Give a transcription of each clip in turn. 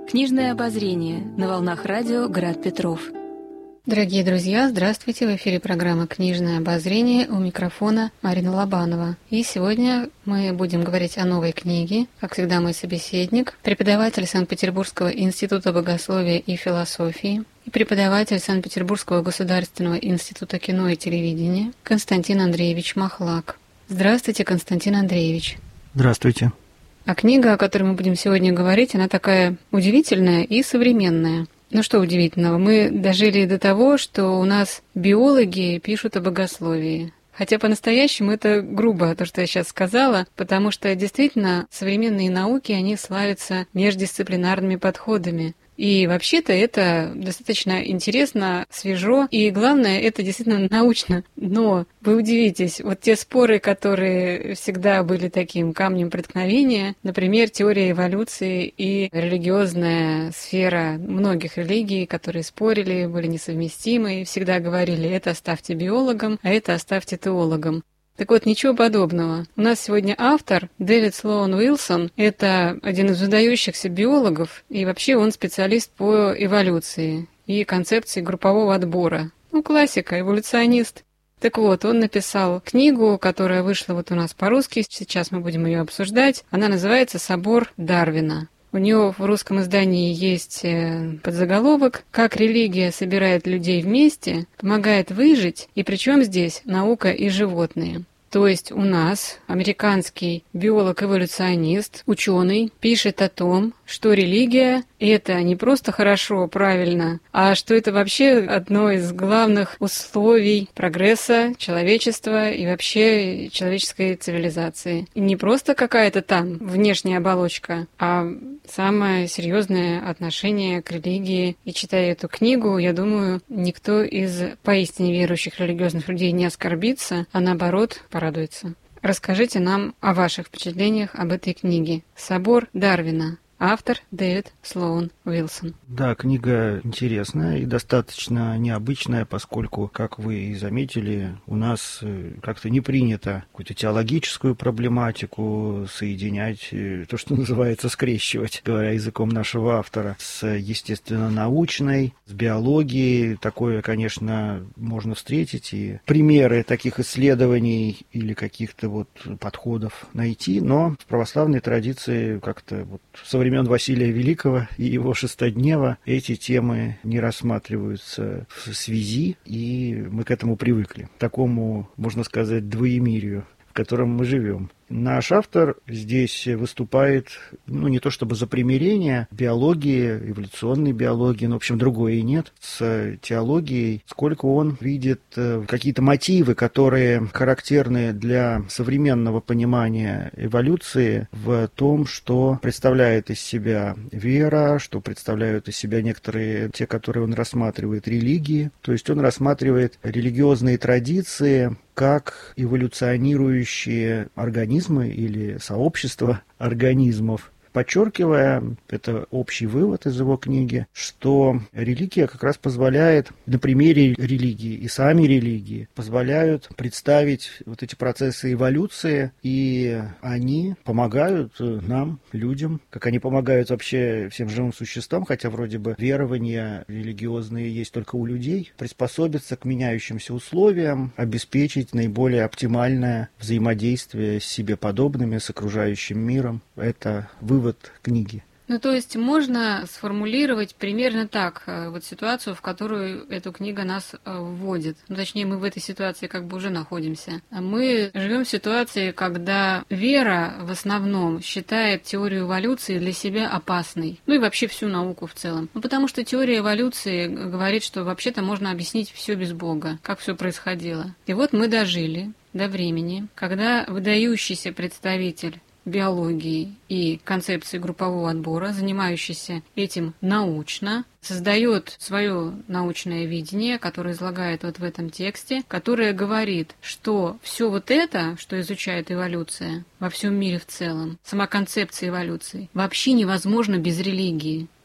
Книжное обозрение на волнах радио «Град Петров». Дорогие друзья, здравствуйте! В эфире программа «Книжное обозрение», у микрофона Марина Лобанова. И сегодня мы будем говорить о новой книге. Как всегда, мой собеседник, преподаватель Санкт-Петербургского института богословия и философии и преподаватель Санкт-Петербургского государственного института кино и телевидения Константин Андреевич Махлак. Здравствуйте, Константин Андреевич. Здравствуйте. А книга, о которой мы будем сегодня говорить, она такая удивительная и современная. Ну что удивительного, мы дожили до того, что у нас биологи пишут о богословии. Хотя по-настоящему это грубо, то, что я сейчас сказала, потому что действительно современные науки, они славятся междисциплинарными подходами. И вообще-то это достаточно интересно, свежо, и главное, это действительно научно. Но вы удивитесь, вот те споры, которые всегда были таким камнем преткновения, например, теория эволюции и религиозная сфера многих религий, которые спорили, были несовместимы, и всегда говорили, это оставьте биологам, а это оставьте теологам. Так вот, ничего подобного. У нас сегодня автор Дэвид Слоун Уилсон. Это один из выдающихся биологов, и вообще он специалист по эволюции и концепции группового отбора. Ну, классика, эволюционист. Так вот, он написал книгу, которая вышла вот у нас по-русски, сейчас мы будем ее обсуждать. Она называется «Собор Дарвина». У нее в русском издании есть подзаголовок «Как религия собирает людей вместе, помогает выжить, и причем здесь наука и животные». То есть у нас американский биолог-эволюционист, ученый, пишет о том, что религия – это не просто хорошо, правильно, а что это вообще одно из главных условий прогресса человечества и вообще человеческой цивилизации. И не просто какая-то там внешняя оболочка, а самое серьезное отношение к религии. И читая эту книгу, я думаю, никто из поистине верующих религиозных людей не оскорбится, а наоборот порадуется. Расскажите нам о ваших впечатлениях об этой книге «Собор Дарвина». Автор Дэвид Слоун Уилсон. Да, книга интересная и достаточно необычная, поскольку, как вы и заметили, у нас как-то не принято какую-то теологическую проблематику соединять, то, что называется, скрещивать, говоря языком нашего автора, с естественно-научной, с биологией. Такое, конечно, можно встретить, и примеры таких исследований или каких-то вот подходов найти, но в православной традиции как-то вот со времен Василия Великого и его шестоднева эти темы не рассматриваются в связи, и мы к этому привыкли, к такому, можно сказать, двоемирию, в котором мы живем. Наш автор здесь выступает, не то чтобы за примирение биологии, эволюционной биологии, но, в общем, другое и нет, с теологией, сколько он видит какие-то мотивы, которые характерны для современного понимания эволюции в том, что представляет из себя вера, что представляют из себя некоторые, те, которые он рассматривает, религии. То есть он рассматривает религиозные традиции как эволюционирующие организмы или сообщества организмов, подчеркивая, это общий вывод из его книги, что религия как раз позволяет, на примере религии и сами религии, позволяют представить вот эти процессы эволюции, и они помогают нам, людям, как они помогают вообще всем живым существам, хотя вроде бы верования религиозные есть только у людей, приспособиться к меняющимся условиям, обеспечить наиболее оптимальное взаимодействие с себе подобными, с окружающим миром. Это вывод книги. Ну, то есть можно сформулировать примерно так, вот ситуацию, в которую эта книга нас вводит. Ну, точнее, мы в этой ситуации как бы уже находимся. Мы живем в ситуации, когда вера в основном считает теорию эволюции для себя опасной. Ну и вообще всю науку в целом. Ну, потому что теория эволюции говорит, что вообще-то можно объяснить все без Бога, как все происходило. И вот мы дожили до времени, когда выдающийся представитель биологии и концепции группового отбора, занимающийся этим научно, создает свое научное видение, которое излагает вот в этом тексте, которое говорит, что все вот это, что изучает эволюция во всем мире в целом, сама концепция эволюции, вообще невозможно без религии.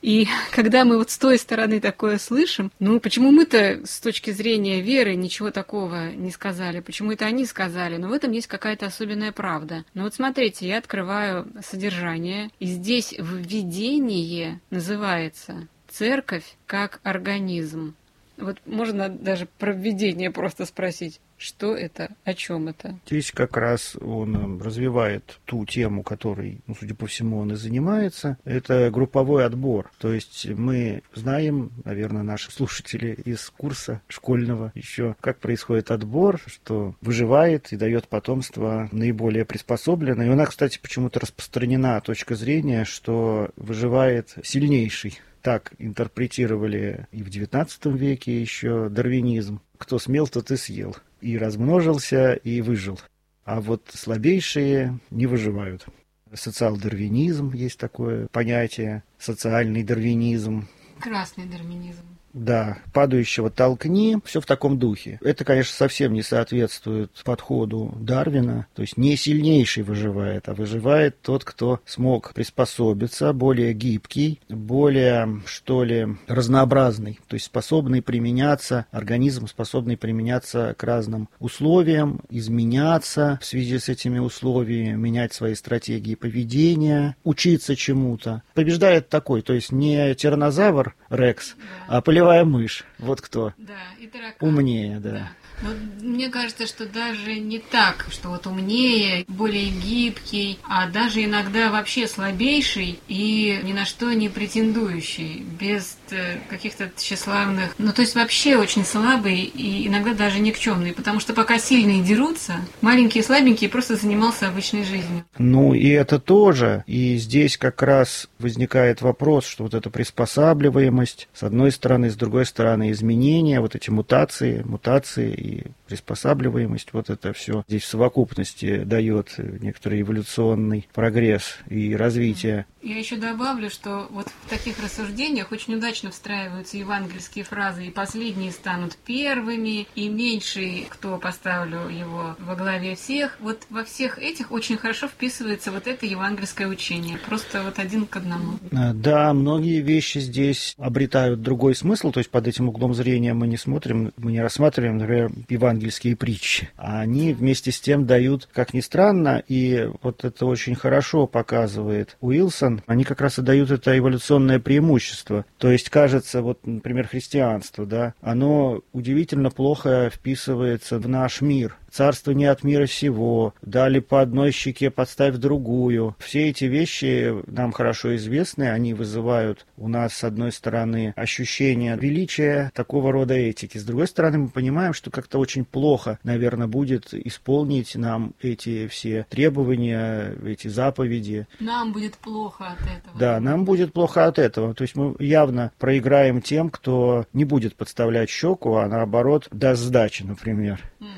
И когда мы вот с той стороны такое слышим, ну почему мы-то с точки зрения веры ничего такого не сказали? Почему это они сказали? Но в этом есть какая-то особенная правда. Но вот смотрите, я открываю содержание, и здесь введение называется «Церковь как организм». Вот можно даже про введение просто спросить. Что это? О чем это? Здесь как раз он развивает ту тему, которой, судя по всему, он и занимается. Это групповой отбор. То есть мы знаем, наверное, наши слушатели из курса школьного еще, как происходит отбор, что выживает и дает потомство наиболее приспособленное. И у нас, кстати, почему-то распространена точка зрения, что выживает сильнейший. Так интерпретировали и в XIX веке еще дарвинизм. Кто смел, тот и съел. И размножился, и выжил. А вот слабейшие не выживают. Социал-дарвинизм есть такое понятие. Социальный дарвинизм. Красный дарвинизм. Да, падающего толкни, все в таком духе. Это, конечно, совсем не соответствует подходу Дарвина. То есть не сильнейший выживает, а выживает тот, кто смог приспособиться, более гибкий, более, что ли, разнообразный. То есть способный применяться, организм способный применяться к разным условиям, изменяться в связи с этими условиями, менять свои стратегии поведения, учиться чему-то. Побеждает такой, то есть не тираннозавр Рекс, а полевая мышь. Вот кто. Да, и таракан. Умнее, да. Но мне кажется, что даже не так, что вот умнее, более гибкий, а даже иногда вообще слабейший и ни на что не претендующий, без каких-то тщеславных... Ну, то есть вообще очень слабый и иногда даже никчемный, потому что пока сильные дерутся, маленькие слабенькие просто занимался обычной жизнью. Ну, и это тоже. И здесь как раз возникает вопрос, что вот эта приспосабливаемость, с одной стороны, с другой стороны, изменения, вот эти мутации и приспосабливаемость, вот это все здесь в совокупности дает некоторый эволюционный прогресс и развитие. Я еще добавлю, что вот в таких рассуждениях очень удачно встраиваются евангельские фразы, и последние станут первыми, и меньший, кто поставлю его во главе всех. Вот во всех этих очень хорошо вписывается вот это евангельское учение, просто вот один к одному. Да, многие вещи здесь обретают другой смысл, то есть под этим углом зрения мы не смотрим, мы не рассматриваем, например, евангельские притчи. А они вместе с тем дают, как ни странно, и вот это очень хорошо показывает Уилсон, они как раз и дают это эволюционное преимущество. То есть, кажется, вот, например, христианство, да, оно удивительно плохо вписывается в наш мир. Царство не от мира сего, дали по одной щеке, подставь другую. Все эти вещи нам хорошо известны, они вызывают у нас, с одной стороны, ощущение величия такого рода этики. С другой стороны, мы понимаем, что как-то очень плохо, наверное, будет исполнить нам эти все требования, эти заповеди. Нам будет плохо от этого. Да, нам будет плохо от этого. То есть мы явно проиграем тем, кто не будет подставлять щеку, а наоборот даст сдачи, например.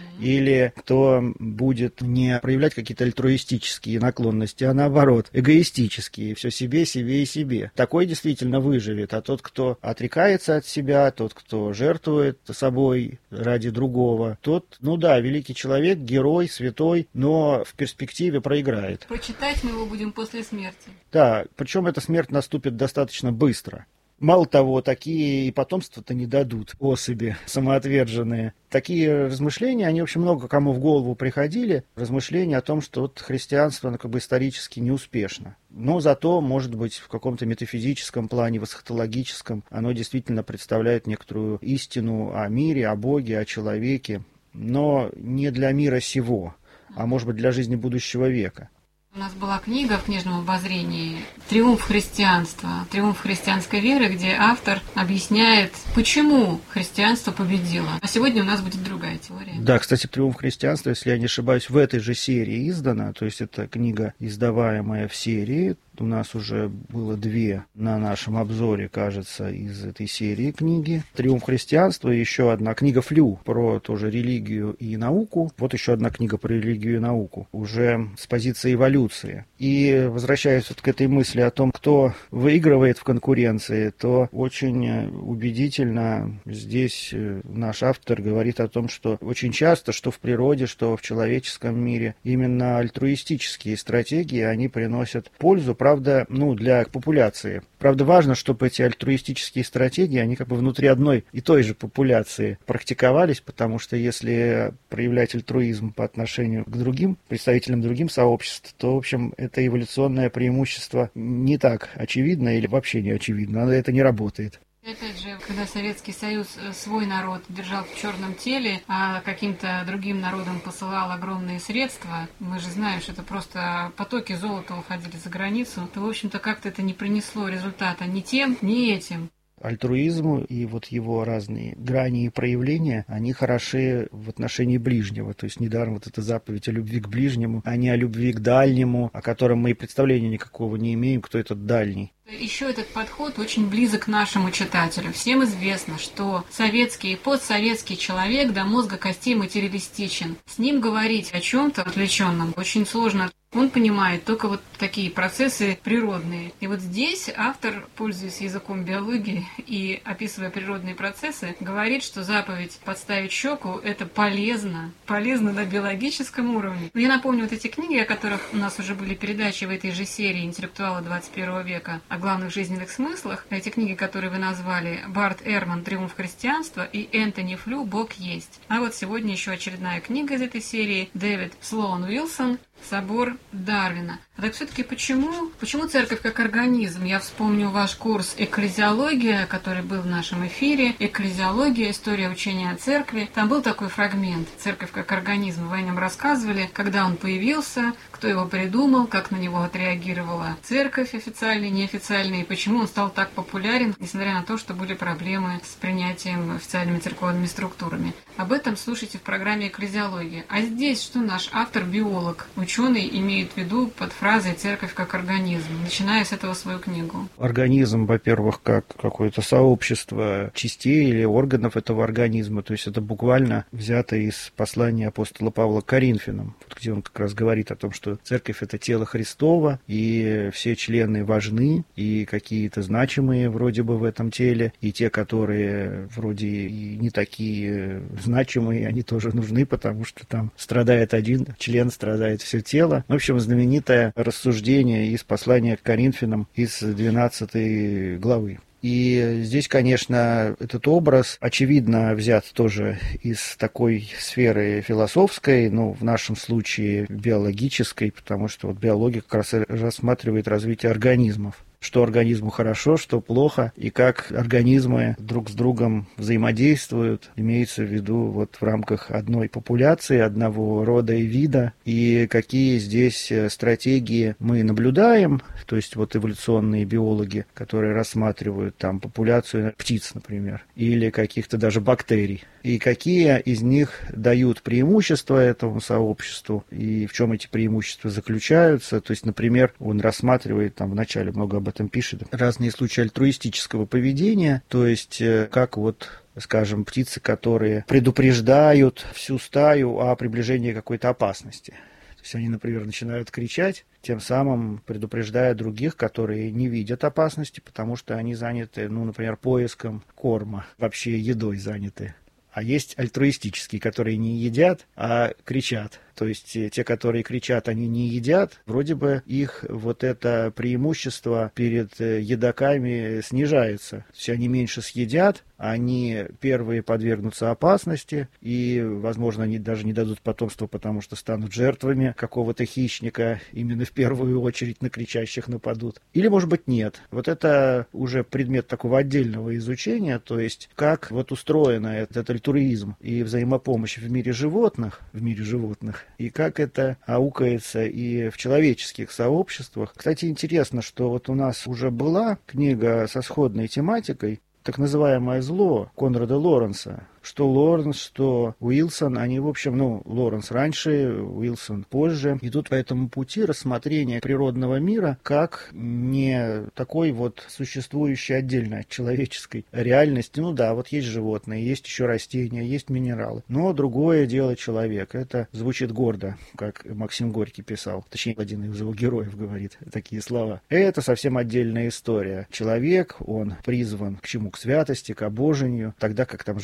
Или кто будет не проявлять какие-то альтруистические наклонности, а наоборот, эгоистические, все себе, себе и себе. Такой действительно выживет, а тот, кто отрекается от себя, тот, кто жертвует собой ради другого, тот, ну да, великий человек, герой, святой, но в перспективе проиграет. Прочитать мы его будем после смерти. Да, причем эта смерть наступит достаточно быстро. Мало того, такие и потомство-то не дадут особи самоотверженные. Такие размышления, они вообще много кому в голову приходили. Размышления о том, что вот христианство, оно как бы исторически неуспешно. Но зато, может быть, в каком-то метафизическом плане, в эсхатологическом, оно действительно представляет некоторую истину о мире, о Боге, о человеке. Но не для мира сего, а может быть для жизни будущего века. У нас была книга в книжном обозрении «Триумф христианства», «Триумф христианской веры», где автор объясняет, почему христианство победило. А сегодня у нас будет другая теория. Да, кстати, «Триумф христианства», если я не ошибаюсь, в этой же серии издана, то есть это книга, издаваемая в серии. У нас уже было 2 на нашем обзоре, кажется, из этой серии книги. «Триумф христианства» и еще одна книга Флю про тоже религию и науку. Вот еще одна книга про религию и науку, уже с позиции эволюции. И возвращаясь вот к этой мысли о том, кто выигрывает в конкуренции, то очень убедительно здесь наш автор говорит о том, что очень часто, что в природе, что в человеческом мире, именно альтруистические стратегии, они приносят пользу, правда, для популяции. Правда, важно, чтобы эти альтруистические стратегии, они как бы внутри одной и той же популяции практиковались, потому что если проявлять альтруизм по отношению к другим, представителям другим сообществ, то, в общем, это эволюционное преимущество не так очевидно или вообще не очевидно, это не работает. Опять же, когда Советский Союз свой народ держал в черном теле, а каким-то другим народам посылал огромные средства, мы же знаем, что это просто потоки золота уходили за границу, то, в общем-то, как-то это не принесло результата ни тем, ни этим. Альтруизм и вот его разные грани и проявления, они хороши в отношении ближнего. То есть недаром вот эта заповедь о любви к ближнему, а не о любви к дальнему, о котором мы и представления никакого не имеем, кто этот дальний. Еще этот подход очень близок к нашему читателю. Всем известно, что советский и постсоветский человек до мозга костей материалистичен. С ним говорить о чем-то отвлеченном очень сложно. Он понимает только вот такие процессы природные. И вот здесь автор, пользуясь языком биологии и описывая природные процессы, говорит, что заповедь «подставить щеку» — это полезно. Полезно на биологическом уровне. Я напомню вот эти книги, о которых у нас уже были передачи в этой же серии «Интеллектуалы 21 века», о главных жизненных смыслах. Эти книги, которые вы назвали, Барт Эрман «Триумф христианства» и Энтони Флю «Бог есть». А вот сегодня еще очередная книга из этой серии, Дэвид Слоун Уилсон «Собор Дарвина». Так все-таки почему церковь как организм? Я вспомню ваш курс «Экклезиология», который был в нашем эфире. «Экклезиология. История учения о церкви». Там был такой фрагмент «Церковь как организм». Вы о нем рассказывали, когда он появился, кто его придумал, как на него отреагировала церковь официальная и неофициальная, и почему он стал так популярен, несмотря на то, что были проблемы с принятием официальными церковными структурами. Об этом слушайте в программе «Экклезиология». А здесь что наш автор, биолог, ученый, имеет в виду под фразой «церковь как организм», начиная с этого свою книгу? Организм, во-первых, как какое-то сообщество частей или органов этого организма, то есть это буквально взято из послания апостола Павла к Коринфянам, где он как раз говорит о том, что церковь — это тело Христово, и все члены важны, и какие-то значимые вроде бы в этом теле, и те, которые вроде и не такие значимые, они тоже нужны, потому что там страдает один член, страдает все тело. В общем, знаменитое рассуждение из послания к Коринфянам из 12 главы. И здесь, конечно, этот образ, очевидно, взят тоже из такой сферы философской, в нашем случае биологической, потому что вот биология как раз рассматривает развитие организмов. Что организму хорошо, что плохо, и как организмы друг с другом взаимодействуют, имеется в виду вот в рамках одной популяции, одного рода и вида, и какие здесь стратегии мы наблюдаем, то есть вот эволюционные биологи, которые рассматривают там популяцию птиц, например, или каких-то даже бактерий, и какие из них дают преимущества этому сообществу, и в чем эти преимущества заключаются. То есть, например, он рассматривает, там вначале много об этом пишет, разные случаи альтруистического поведения, то есть как вот, скажем, птицы, которые предупреждают всю стаю о приближении какой-то опасности. То есть они, например, начинают кричать, тем самым предупреждая других, которые не видят опасности, потому что они заняты, например, поиском корма, вообще едой заняты. А есть альтруистические, которые не едят, а кричат. То есть те, которые кричат, они не едят, вроде бы их вот это преимущество перед едоками снижается. То есть они меньше съедят, они первые подвергнутся опасности, и, возможно, они даже не дадут потомства, потому что станут жертвами какого-то хищника, именно в первую очередь на кричащих нападут. Или, может быть, нет. Вот это уже предмет такого отдельного изучения, то есть как вот устроен этот альтруизм и взаимопомощь в мире животных, и как это аукается и в человеческих сообществах. Кстати, интересно, что вот у нас уже была книга со сходной тематикой, так называемое «Зло» Конрада Лоренса. Что Лоренс, что Уилсон, они, в общем, Лоренс раньше, Уилсон позже, идут по этому пути рассмотрения природного мира как не такой вот существующий отдельно от человеческой реальности. Вот есть животные, есть еще растения, есть минералы. Но другое дело человек. Это звучит гордо, как Максим Горький писал. Точнее, один из его героев говорит такие слова. Это совсем отдельная история. Человек, он призван к чему? К святости, к обожению, тогда как там животные и растения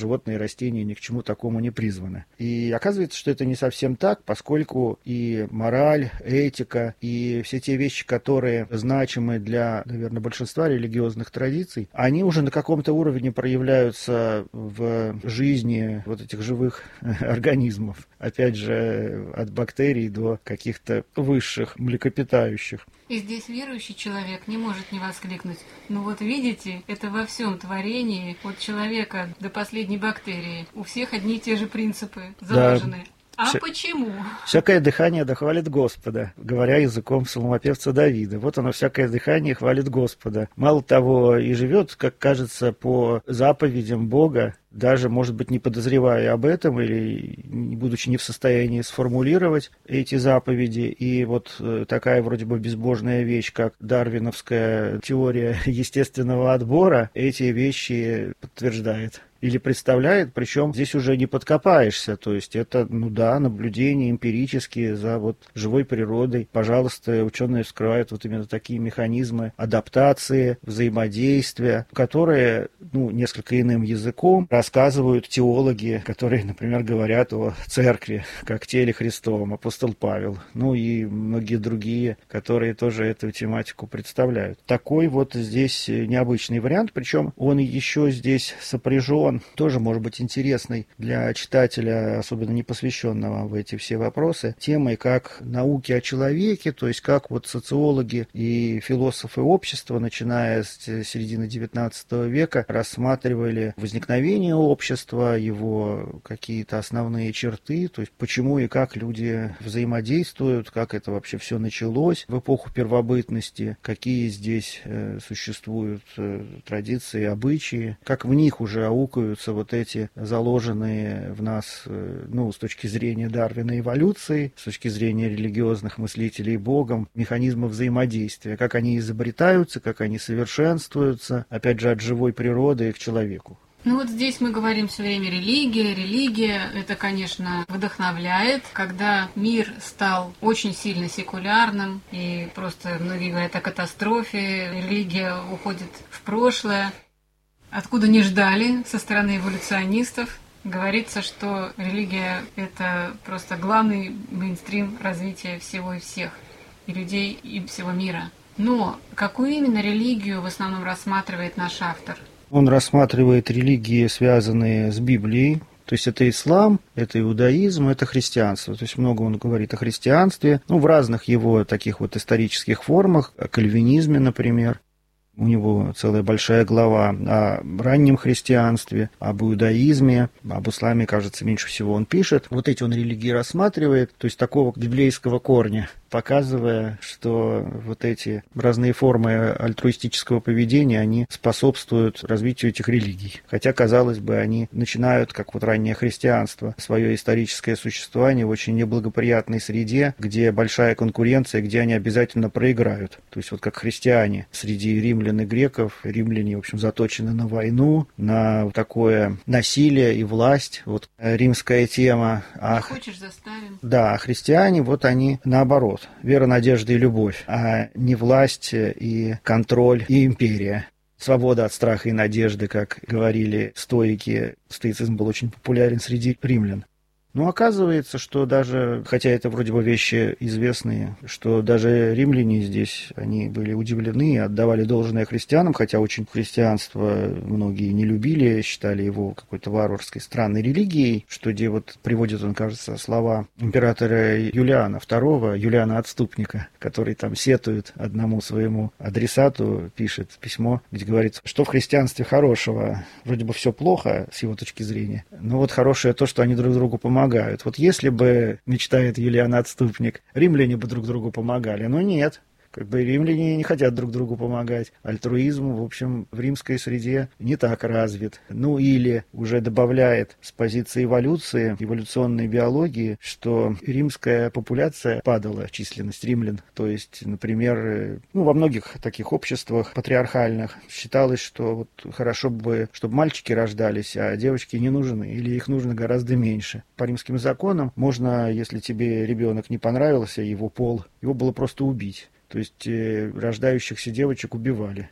растения ни к чему такому не призваны. И оказывается, что это не совсем так, поскольку и мораль, этика, и все те вещи, которые значимы для, наверное, большинства религиозных традиций, они уже на каком-то уровне проявляются в жизни вот этих живых организмов. Опять же, от бактерий до каких-то высших млекопитающих. И здесь верующий человек не может не воскликнуть: ну вот видите, это во всем творении, от человека до последней бактерии, у всех одни и те же принципы заложены. Да. Почему? Всякое дыхание да хвалит Господа, говоря языком псалмопевца Давида. Вот оно, всякое дыхание хвалит Господа. Мало того, и живет, как кажется, по заповедям Бога, даже, может быть, не подозревая об этом или будучи не в состоянии сформулировать эти заповеди. И вот такая вроде бы безбожная вещь, как дарвиновская теория естественного отбора, эти вещи подтверждает или представляет, причем здесь уже не подкопаешься, то есть это, наблюдения эмпирические за вот живой природой. Пожалуйста, ученые вскрывают вот именно такие механизмы адаптации, взаимодействия, которые, несколько иным языком рассказывают теологи, которые, например, говорят о церкви, как теле Христовом, апостол Павел, и многие другие, которые тоже эту тематику представляют. Такой вот здесь необычный вариант, причем он еще здесь сопряжен, тоже может быть интересной для читателя, особенно не посвященного в эти все вопросы, темой как науки о человеке, то есть как вот социологи и философы общества, начиная с середины XIX века, рассматривали возникновение общества, его какие-то основные черты, то есть почему и как люди взаимодействуют, как это вообще все началось в эпоху первобытности, какие здесь существуют традиции, обычаи, как в них уже аукаются вот эти заложенные в нас, с точки зрения Дарвина эволюции, с точки зрения религиозных мыслителей Богом, механизмы взаимодействия, как они изобретаются, как они совершенствуются, опять же, от живой природы к человеку. Вот здесь мы говорим все время религия. Религия, это, конечно, вдохновляет. Когда мир стал очень сильно секулярным, и просто многие говорят о катастрофе, религия уходит в прошлое, откуда не ждали со стороны эволюционистов. Говорится, что религия – это просто главный мейнстрим развития всего и всех, и людей, и всего мира. Но какую именно религию в основном рассматривает наш автор? Он рассматривает религии, связанные с Библией. То есть это ислам, это иудаизм, это христианство. То есть много он говорит о христианстве, в разных его таких вот исторических формах, о кальвинизме, например. У него целая большая глава о раннем христианстве, об иудаизме, об исламе, кажется, меньше всего он пишет. Вот эти он религии рассматривает, то есть такого библейского корня, показывая, что вот эти разные формы альтруистического поведения, они способствуют развитию этих религий. Хотя, казалось бы, они начинают, как вот раннее христианство, свое историческое существование в очень неблагоприятной среде, где большая конкуренция, где они обязательно проиграют. То есть вот как христиане среди римлян и греков, римляне, в общем, заточены на войну, на такое насилие и власть. Вот римская тема. Не хочешь, заставим. Да, а христиане, вот они наоборот. Вера, надежда и любовь, а не власть и контроль и империя. Свобода от страха и надежды, как говорили стоики. Стоицизм был очень популярен среди римлян. Но оказывается, что даже, хотя это вроде бы вещи известные, что даже римляне здесь, они были удивлены и отдавали должное христианам, хотя очень христианство многие не любили, считали его какой-то варварской, странной религией, что где вот приводит он, кажется, слова императора Юлиана II, Юлиана Отступника, который там сетует одному своему адресату, пишет письмо, где говорится, что в христианстве хорошего, вроде бы все плохо с его точки зрения, но вот хорошее то, что они друг другу помогают. Вот если бы, мечтает Юлиан Отступник, римляне бы друг другу помогали, но нет. Римляне не хотят друг другу помогать. Альтруизм, в общем, в римской среде не так развит. Или уже добавляет с позиции эволюции, эволюционной биологии, что римская популяция падала, численность римлян. То есть, например, во многих таких обществах патриархальных считалось, что вот хорошо бы, чтобы мальчики рождались, а девочки не нужны, или их нужно гораздо меньше. По римским законам можно, если тебе ребенок не понравился, его пол, его было просто убить. То есть рождающихся девочек убивали.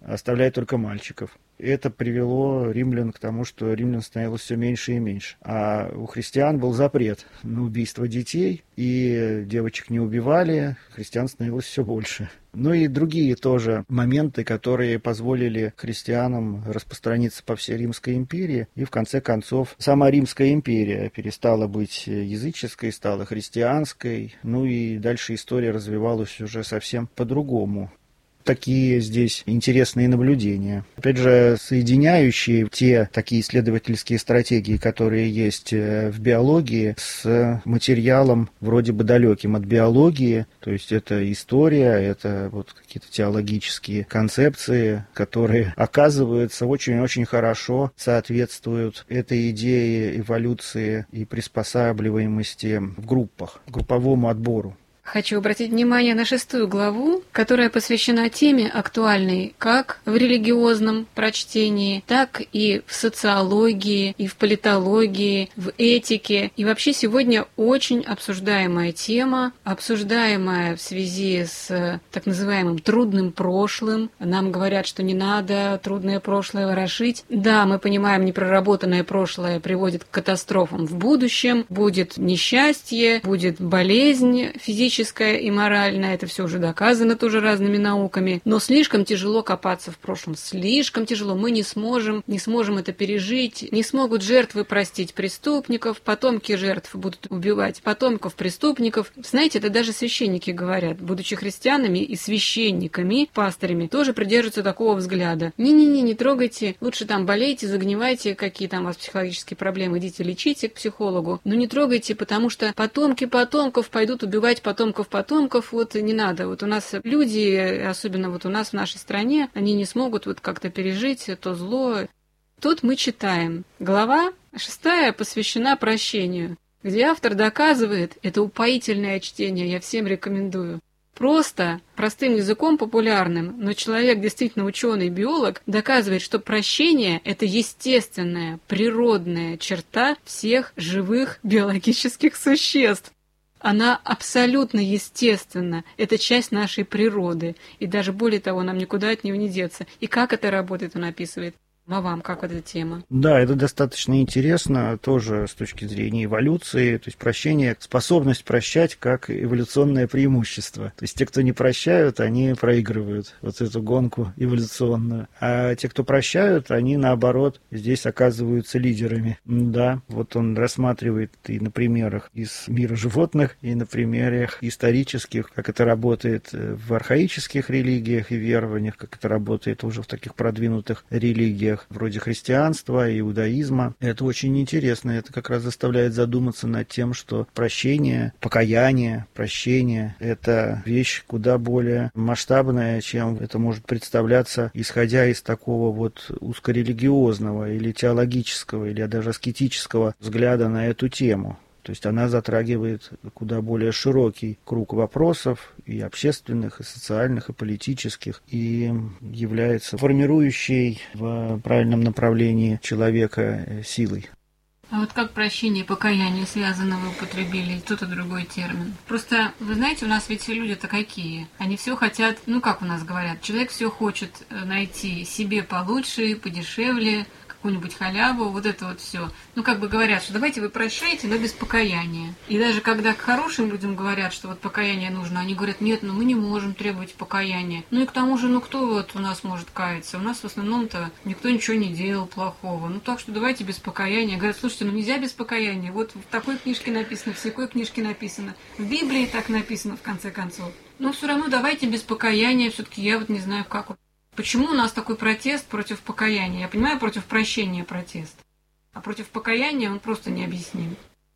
оставляя только мальчиков. Это привело римлян к тому, что римлян становилось все меньше и меньше. А у христиан был запрет на убийство детей, и девочек не убивали, христиан становилось все больше. Ну и другие тоже моменты, которые позволили христианам распространиться по всей Римской империи. И в конце концов сама Римская империя перестала быть языческой, стала христианской. Ну и дальше история развивалась уже совсем по-другому. Такие здесь интересные наблюдения. Опять же, соединяющие те такие исследовательские стратегии, которые есть в биологии, с материалом вроде бы далеким от биологии. То есть это история, это вот какие-то теологические концепции, которые, оказывается, очень-очень хорошо соответствуют этой идее эволюции и приспосабливаемости в группах, групповому отбору. Хочу обратить внимание на 6 главу, которая посвящена теме актуальной как в религиозном прочтении, так и в социологии, и в политологии, в этике. И вообще сегодня очень обсуждаемая тема, обсуждаемая в связи с так называемым трудным прошлым. Нам говорят, что не надо трудное прошлое ворошить. Да, мы понимаем, непроработанное прошлое приводит к катастрофам в будущем, будет несчастье, будет болезнь физическая и моральная, это все уже доказано тоже разными науками, но слишком тяжело копаться в прошлом, слишком тяжело, мы не сможем это пережить, не смогут жертвы простить преступников, потомки жертв будут убивать потомков преступников. Знаете, это даже священники говорят, будучи христианами и священниками, пастырями, тоже придерживаются такого взгляда. Не трогайте, лучше там болейте, загнивайте, какие там у вас психологические проблемы, идите лечите к психологу, но не трогайте, потому что потомки потомков пойдут убивать потомков, вот не надо. Вот у нас люди, особенно вот у нас в нашей стране, они не смогут вот как-то пережить то зло. Тут мы читаем. Глава 6 посвящена прощению, где автор доказывает, это упоительное чтение, я всем рекомендую. Просто, простым языком популярным, но человек, действительно ученый, биолог, доказывает, что прощение – это естественная, природная черта всех живых биологических существ. Она абсолютно естественна, это часть нашей природы, и даже более того, нам никуда от нее не деться. И как это работает, он описывает. А вам как вот эта тема? Да, это достаточно интересно, тоже с точки зрения эволюции, то есть прощение, способность прощать как эволюционное преимущество. То есть те, кто не прощают, они проигрывают вот эту гонку эволюционную. А те, кто прощают, они наоборот здесь оказываются лидерами. Да, вот он рассматривает и на примерах из мира животных, и на примерах исторических, как это работает в архаических религиях и верованиях, как это работает уже в таких продвинутых религиях, вроде христианства, иудаизма. Это очень интересно. Это как раз заставляет задуматься над тем, что прощение, покаяние, прощение – это вещь куда более масштабная, чем это может представляться, исходя из такого вот узкорелигиозного или теологического, или даже аскетического взгляда на эту тему. То есть она затрагивает куда более широкий круг вопросов, и общественных, и социальных, и политических, и является формирующей в правильном направлении человека силой. А вот как прощение и покаяние связаны, вы употребили тот и другой термин. Просто, вы знаете, у нас ведь все люди-то какие? Они все хотят, как у нас говорят, человек все хочет найти себе получше, подешевле, какую-нибудь халяву, вот это вот все. Как бы говорят, что давайте вы прощаете, но без покаяния. И даже когда к хорошим людям говорят, что вот покаяние нужно, они говорят, нет, мы не можем требовать покаяния. И к тому же, кто вот у нас может каяться? У нас в основном-то никто ничего не делал плохого. Так что давайте без покаяния. Говорят, слушайте, нельзя без покаяния. Вот в такой книжке написано, в всякой книжке написано. В Библии так написано, в конце концов. Но все равно давайте без покаяния. Все-таки я вот не знаю, как. Почему у нас такой протест против покаяния? Я понимаю, против прощения протест. А против покаяния он просто необъясним.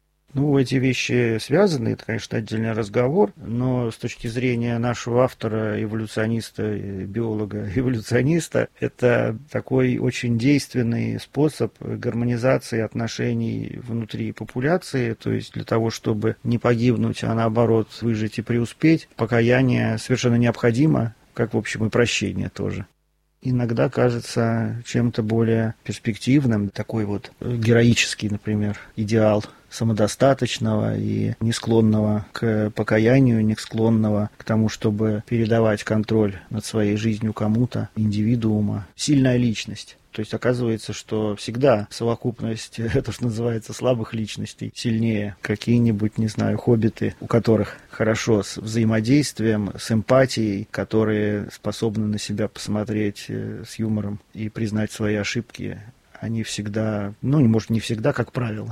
Эти вещи связаны, это, конечно, отдельный разговор, но с точки зрения нашего автора, эволюциониста, биолога-эволюциониста, это такой очень действенный способ гармонизации отношений внутри популяции, то есть для того, чтобы не погибнуть, а наоборот выжить и преуспеть, покаяние совершенно необходимо, как, в общем, и прощение тоже. иногда кажется чем-то более перспективным. Такой вот героический, например, идеал самодостаточного и не склонного к покаянию, не склонного к тому, чтобы передавать контроль над своей жизнью кому-то, индивидуума. Сильная личность. То есть оказывается, что всегда совокупность, это что называется, слабых личностей сильнее. Какие-нибудь, не знаю, хоббиты, у которых хорошо с взаимодействием, с эмпатией, которые способны на себя посмотреть с юмором и признать свои ошибки, они всегда, может, не всегда, как правило,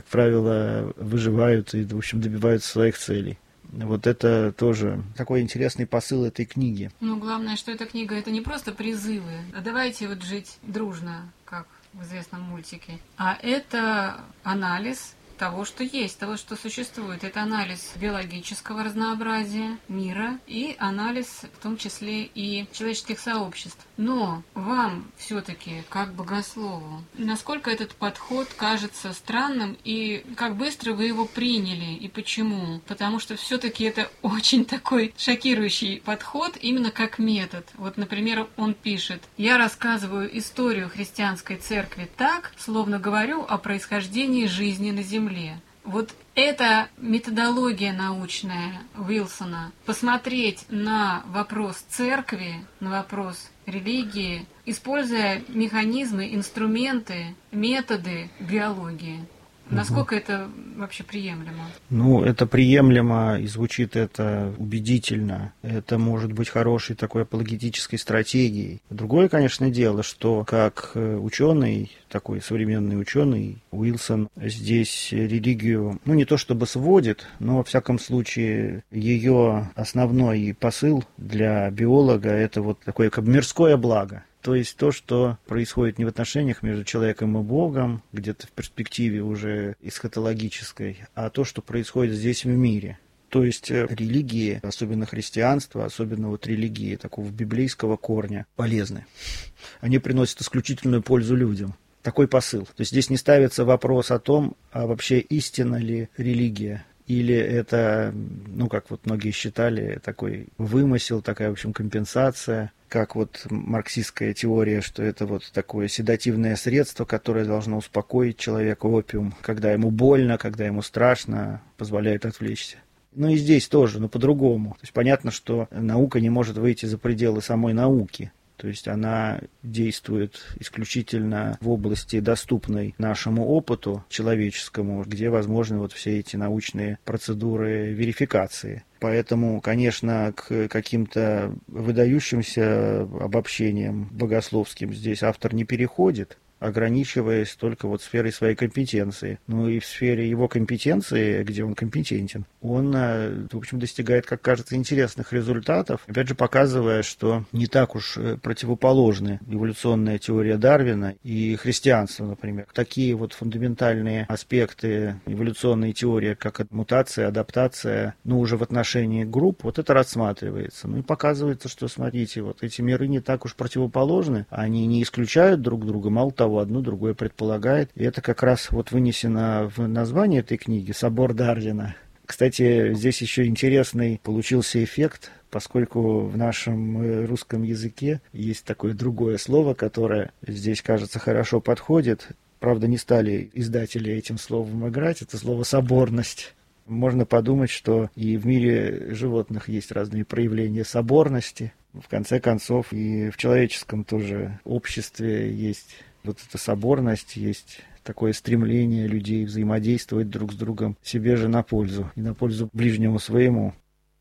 выживают и, в общем, добиваются своих целей. Вот это тоже такой интересный посыл этой книги. Главное, что эта книга — это не просто призывы, а давайте вот жить дружно, как в известном мультике, а это анализ того, что есть, того, что существует. Это анализ биологического разнообразия мира и анализ, в том числе, и человеческих сообществ. Но вам все-таки, как богослову, насколько этот подход кажется странным и как быстро вы его приняли и почему? Потому что все-таки это очень такой шокирующий подход именно как метод. Вот, например, он пишет: «Я рассказываю историю христианской церкви так, словно говорю о происхождении жизни на земле». Вот эта методология научная Уилсона, посмотреть на вопрос церкви, на вопрос религии, используя механизмы, инструменты, методы биологии. Насколько это вообще приемлемо? Это приемлемо, и звучит это убедительно. Это может быть хорошей такой апологетической стратегией. Другое, конечно, дело, что как ученый, такой современный ученый, Уилсон здесь религию, не то чтобы сводит, но, во всяком случае, ее основной посыл для биолога — это вот такое как мирское благо. То есть то, что происходит не в отношениях между человеком и Богом, где-то в перспективе уже эсхатологической, а то, что происходит здесь в мире. То есть религии, особенно христианство, особенно вот религии такого библейского корня, полезны. Они приносят исключительную пользу людям. Такой посыл. То есть здесь не ставится вопрос о том, а вообще истинна ли религия. Или это, как вот многие считали, такой вымысел, такая, в общем, компенсация, как вот марксистская теория, что это вот такое седативное средство, которое должно успокоить человека, опиум, когда ему больно, когда ему страшно, позволяет отвлечься. И здесь тоже, но по-другому. То есть понятно, что наука не может выйти за пределы самой науки. То есть она действует исключительно в области, доступной нашему опыту человеческому, где возможны вот все эти научные процедуры верификации. Поэтому, конечно, к каким-то выдающимся обобщениям богословским здесь автор не переходит, ограничиваясь только вот сферой своей компетенции. И в сфере его компетенции, где он компетентен, он, в общем, достигает, как кажется, интересных результатов, опять же показывая, что не так уж противоположны эволюционная теория Дарвина и христианство, например. Такие вот фундаментальные аспекты эволюционной теории, как мутация, адаптация, уже в отношении групп, вот это рассматривается. И показывается, что, смотрите, вот эти миры не так уж противоположны, они не исключают друг друга, мало того, одно другое предполагает. И это как раз вот вынесено в название этой книги «Собор Дарвина». Кстати, здесь еще интересный получился эффект, поскольку в нашем русском языке есть такое другое слово, которое здесь, кажется, хорошо подходит. Правда, не стали издатели этим словом играть, это слово «соборность». Можно подумать, что и в мире животных есть разные проявления соборности. В конце концов, и в человеческом тоже обществе есть вот эта соборность, есть такое стремление людей взаимодействовать друг с другом себе же на пользу и на пользу ближнему своему.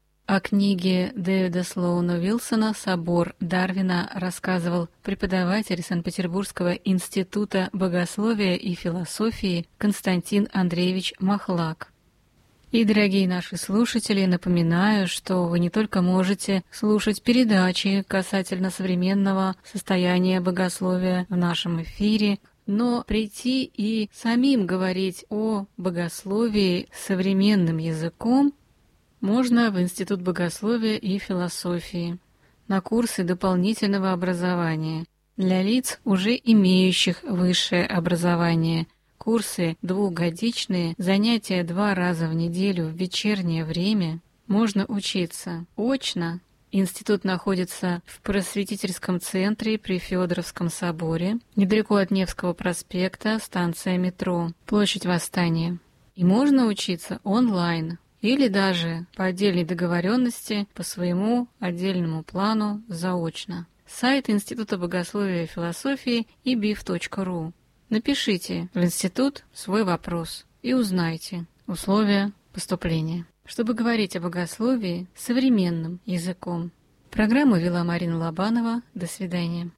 О книге Дэвида Слоуна Уилсона «Собор Дарвина» рассказывал преподаватель Санкт-Петербургского института богословия и философии Константин Андреевич Махлак. И, дорогие наши слушатели, напоминаю, что вы не только можете слушать передачи касательно современного состояния богословия в нашем эфире, но прийти и самим говорить о богословии современным языком можно в Институт богословия и философии на курсы дополнительного образования для лиц, уже имеющих высшее образование. Курсы двухгодичные, занятия 2 раза в неделю в вечернее время. Можно учиться очно Институт находится в просветительском центре при Феодоровском соборе, недалеко от Невского проспекта, станция метро, площадь Восстания. И можно учиться онлайн или даже по отдельной договоренности по своему отдельному плану заочно. Сайт Института богословия и философии ibif.ru. Напишите в институт свой вопрос и узнайте условия поступления, чтобы говорить о богословии современным языком. Программу вела Марина Лобанова. До свидания.